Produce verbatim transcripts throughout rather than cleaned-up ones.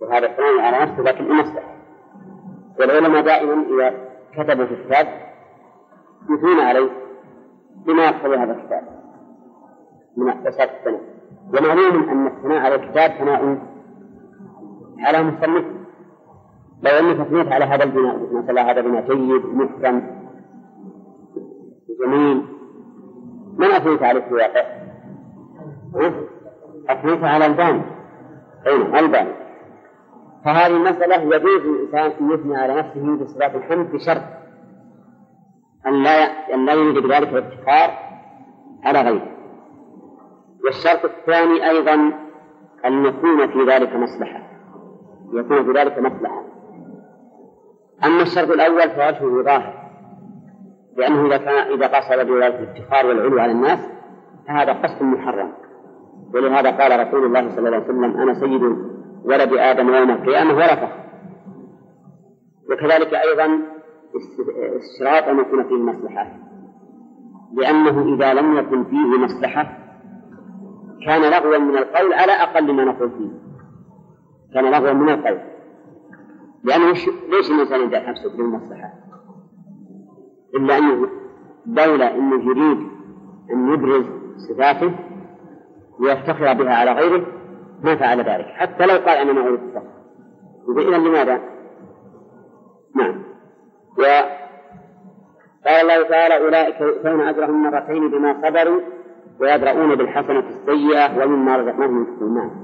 وهذا الثاني على نفسه لكن المصلحة. والعلماء دائما إذا كتبوا في الكتاب يثنون عليه بما يقتضي هذا الكتاب من اقتصاد الثناء. ومعلوم أن الثناء على الكتاب ثناء على مصنفه. لو أنك أثنيت على هذا البناء مثلا هذا بناء جيد محكم جميل، من أثنيت عليه في الواقع؟ أثنيت على الباني، أين الباني. فهذه المسألة يجوز الإنسان أن يثني على نفسه بصفات الحمد بشرط أن لا أن لا يريد بذلك الافتخار على غيره. والشرط الثاني أيضا أن يكون في ذلك مصلحة، يكون في ذلك مصلحة. أما الشرط الأول فوجهه ظاهر، لأنه إذا كان إذا قصد بذلك الافتخار والعلو على الناس فهذا قصد محرم. ولهذا قال رسول الله صلى الله عليه وسلم: أنا سيد ولد آدم يوم القيامة ولا فخر. وكذلك أيضا اشتراط أن يكون فيه مصلحة، لأنه إذا لم يكن فيه مصلحة كان لغوا من القول على أقل ما نقول فيه، كان لغوا من القول. لأنه ليش الإنسان يدع نفسه بدون مصلحة؟ إلا أنه دولة إنه يريد أن يبرز صفاته ويفتخر بها على غيره ما فعل ذلك، حتى لو قال أنا ما أريد الفخر. إذا لماذا؟ نعم. وقال الله تعالى: أولئك يؤتون أجرهم مرتين بما صبروا ويدرؤون بالحسنة السيئة ومما رزقناهم ينفقون. نعم.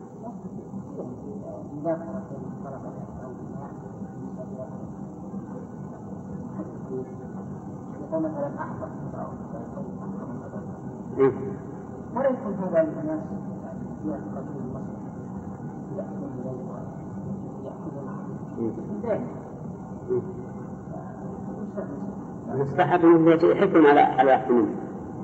ولا يكون هذا الناس يأخذون المصلحة مصلحة التي يحكم على على يحكمون.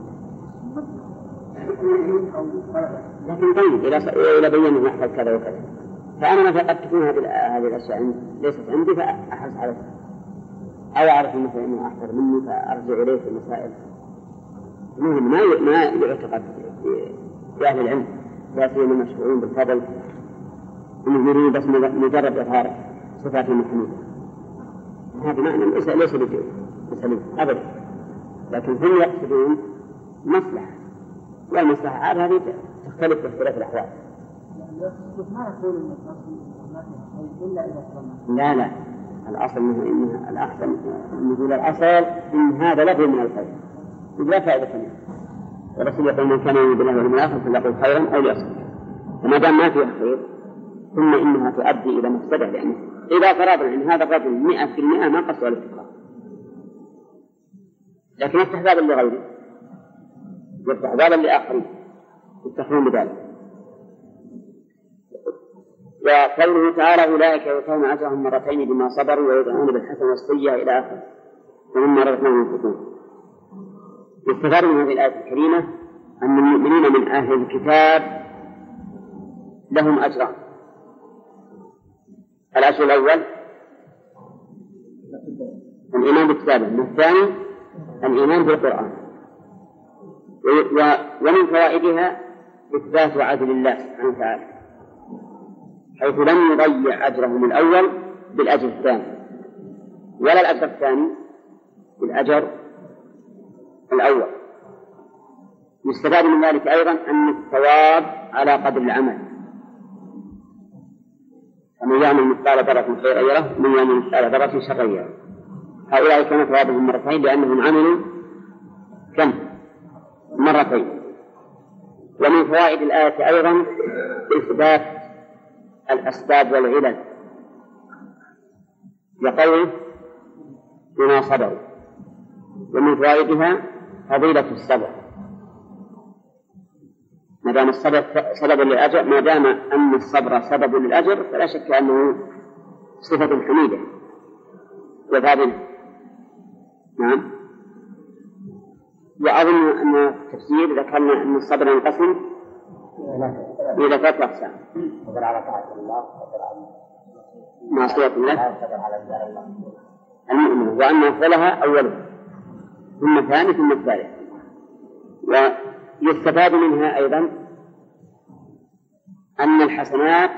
لكن طيب إلى بيان نحفظ كذا وكذا، فأنا مثلا قد تكون هذه هذه الأشياء ليست عندي فأحرص على أو أعرف مثلا إنه أحضر مني فأرجع إليه في المسائل. المهم ما ما يعتقد في أهل العلم لا سيما المشهورين بالفضل إنه يريد بس مجرد إظهار صفات المحمودة. هذا معنى ليس ليس بسليم أبدا، لكن هم يقصدون مصلحة، والمصلحة هذه تختلف باختلاف الأحوال. ما يقول إن إلا إذا لا لا الأصل إنه الأحسن نقول الأصل إن هذا لغو من الخير لا فائدة منه. والرسول يقول: من كان يؤمن بالله واليوم الآخر فليقل خيرا أو ليصمت. فما دام ما فيها خير ثم إنها تؤدي إلى مفسدة، لأنه إذا فرضنا أن هذا الرجل مئة في المئة ما قصد الافتقار، لكن استحبابا لغيره واستحبابا لآخرين يفتخرون بذلك. وقوله تعالى: أولئك يؤتون أجرهم مرتين بما صبروا ويدرؤون بالحسنة والسيئة إلى آخره ومما رزقناهم ينفقون. يستفاد من هذه الآية الكريمة أن المؤمنين من أهل الكتاب لهم أجران. الأجر الأول الإيمان بالكتاب، والثاني الإيمان بالقرآن. ومن فوائدها إثبات عدل الله سبحانه وتعالى، حيث لم يضيع أجرهم الأول بالأجر الثاني ولا الأجر الثاني بالأجر الأول. يستفاد من ذلك أيضا أن الثواب على قدر العمل، ومن يعمل مثقال ذرة خيرا يره ومن يعمل مثقال ذرة شرا يره. هؤلاء كان ثوابهم مرتين لأنهم عملوا كم؟ مرتين. ومن فوائد الآية أيضا إثبات الأسباب والعلل، لقوله بما صبروا. ومن فوائدها فضيلة الصبر، ما دام الصبر سبب للأجر، ما دام أن الصبر سبب للأجر فلا شك أنه صفة حميدة وفاضلة. نعم. وأظن أن التفسير ذكرنا أن الصبر ينقسم إلى ثلاثة أقسام: صبر على طاعة الله، صبر على معصية الله، صبر على المؤمن، وأن أفضلها أوله ثم الثاني ثم الثالث. ويستفاد منها أيضا أن الحسنات